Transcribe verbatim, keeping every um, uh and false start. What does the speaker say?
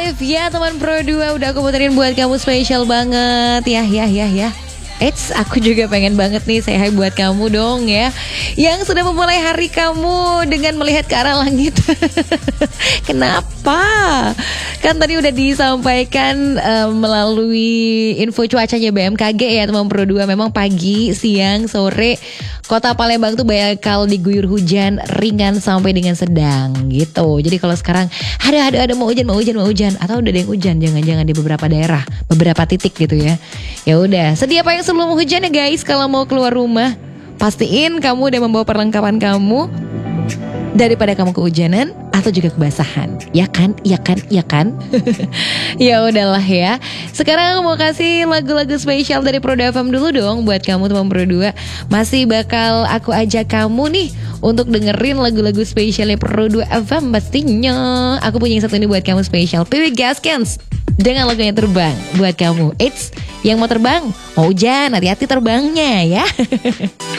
Live ya teman Pro dua, udah aku puterin buat kamu spesial banget. Ya ya ya ya Eits, aku juga pengen banget nih say hi buat kamu dong ya, yang sudah memulai hari kamu dengan melihat ke arah langit. Kenapa? Kan tadi udah disampaikan uh, melalui info cuacanya B M K G ya teman Pro dua. Memang pagi, siang, sore Kota Palembang tuh bakal diguyur hujan ringan sampai dengan sedang gitu. Jadi kalau sekarang ada ada ada mau hujan mau hujan mau hujan atau udah ada yang hujan, jangan-jangan di beberapa daerah, beberapa titik gitu ya. Ya udah, sedia payung sebelum hujan ya guys. Kalau mau keluar rumah, pastiin kamu udah membawa perlengkapan kamu daripada kamu kehujanan atau juga kebasahan. Ya kan? Ya kan? Ya kan? Ya udahlah ya. Sekarang aku mau kasih lagu-lagu spesial dari Pro dua F M dulu dong buat kamu teman Pro dua. Masih bakal aku ajak kamu nih untuk dengerin lagu-lagu spesialnya Pro dua F M pastinya. Aku punya yang satu ini buat kamu spesial, P W Gaskins dengan lagunya Terbang buat kamu. Eits, yang mau terbang, mau hujan, hati-hati terbangnya ya.